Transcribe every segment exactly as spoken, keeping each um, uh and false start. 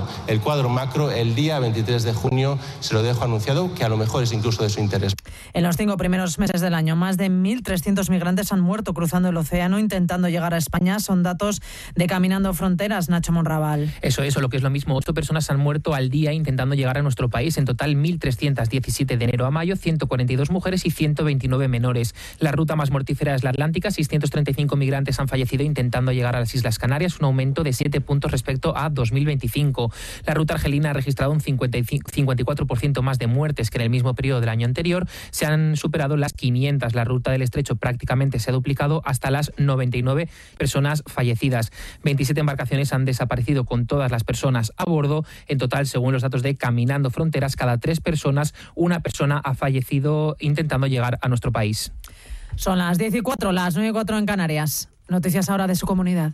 analizado el cuadro macro, el día veintitrés de junio se lo dejo anunciado, que a lo mejor es incluso de su interés. En los cinco primeros meses del año, más de mil trescientos migrantes han muerto cruzando el océano intentando llegar a España. Son datos de Caminando Fronteras, Nacho Monraval. Eso es, o lo que es lo mismo, ocho personas han muerto al día intentando llegar a nuestro país. En total, mil trescientos diecisiete de enero a mayo, ciento cuarenta y dos mujeres y ciento veintinueve menores. La ruta más mortífera es la Atlántica. seiscientos treinta y cinco migrantes han fallecido intentando llegar a las Islas Canarias, un aumento de siete puntos respecto a dos mil veinticinco. La ruta argelina ha registrado un cincuenta y cinco, cincuenta y cuatro por ciento más de muertes que en el mismo periodo del año anterior. Se han superado las quinientas. La ruta del estrecho prácticamente se ha duplicado hasta las noventa y nueve personas fallecidas. veintisiete embarcaciones han desaparecido con todas las personas a bordo. En total, según los datos de Caminando Fronteras, cada tres personas, una persona ha fallecido intentando llegar a nuestro país. Son las diez y cuatro, las nueve y cuatro en Canarias. Noticias ahora de su comunidad.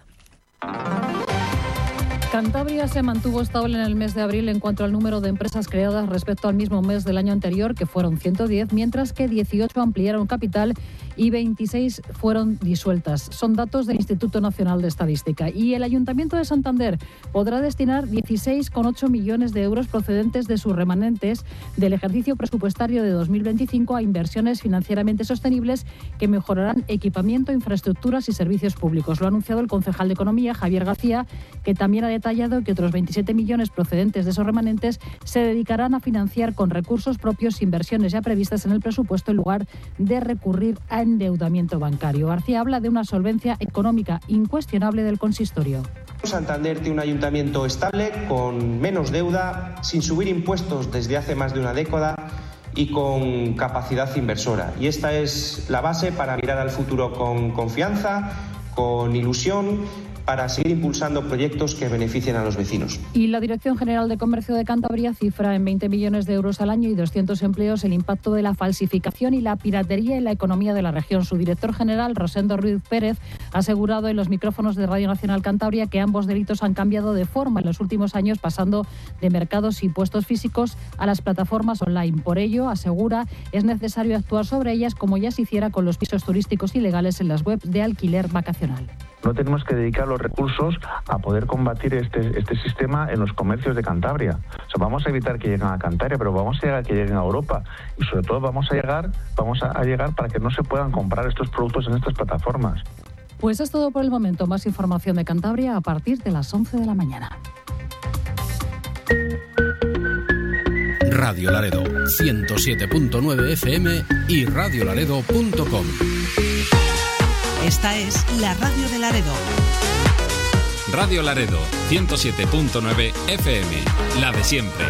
Cantabria se mantuvo estable en el mes de abril en cuanto al número de empresas creadas respecto al mismo mes del año anterior, que fueron ciento diez, mientras que dieciocho ampliaron capital y veintiséis fueron disueltas. Son datos del Instituto Nacional de Estadística. Y el Ayuntamiento de Santander podrá destinar dieciséis coma ocho millones de euros procedentes de sus remanentes del ejercicio presupuestario de dos mil veinticinco a inversiones financieramente sostenibles que mejorarán equipamiento, infraestructuras y servicios públicos. Lo ha anunciado el concejal de Economía, Javier García, que también ha detallado que otros veintisiete millones procedentes de esos remanentes se dedicarán a financiar con recursos propios inversiones ya previstas en el presupuesto en lugar de recurrir a endeudamiento bancario. García habla de una solvencia económica incuestionable del consistorio. Santander tiene un ayuntamiento estable, con menos deuda, sin subir impuestos desde hace más de una década y con capacidad inversora. Y esta es la base para mirar al futuro con confianza, con ilusión, para seguir impulsando proyectos que beneficien a los vecinos. Y la Dirección General de Comercio de Cantabria cifra en veinte millones de euros al año y doscientos empleos el impacto de la falsificación y la piratería en la economía de la región. Su director general, Rosendo Ruiz Pérez, ha asegurado en los micrófonos de Radio Nacional Cantabria que ambos delitos han cambiado de forma en los últimos años, pasando de mercados y puestos físicos a las plataformas online. Por ello, asegura, es necesario actuar sobre ellas como ya se hiciera con los pisos turísticos ilegales en las webs de alquiler vacacional. No tenemos que dedicar los recursos a poder combatir este, este sistema en los comercios de Cantabria. O sea, vamos a evitar que lleguen a Cantabria, pero vamos a llegar a que lleguen a Europa. Y sobre todo vamos a llegar, vamos a, a llegar para que no se puedan comprar estos productos en estas plataformas. Pues es todo por el momento. Más información de Cantabria a partir de las once de la mañana. Radio Laredo, ciento siete punto nueve F M y radio laredo punto com. Esta es la radio de Laredo. Radio Laredo, ciento siete punto nueve F M, la de siempre.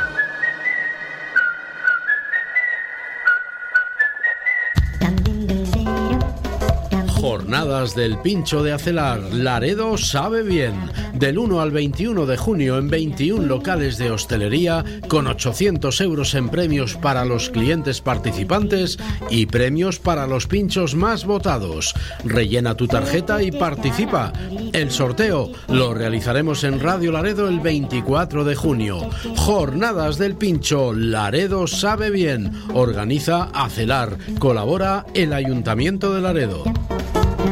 Jornadas del Pincho de Acelar. Laredo sabe bien. Del uno al veintiuno de junio en veintiún locales de hostelería, con ochocientos euros en premios para los clientes participantes y premios para los pinchos más votados. Rellena tu tarjeta y participa. El sorteo lo realizaremos en Radio Laredo el veinticuatro de junio. Jornadas del Pincho. Laredo sabe bien. Organiza Acelar. Colabora el Ayuntamiento de Laredo.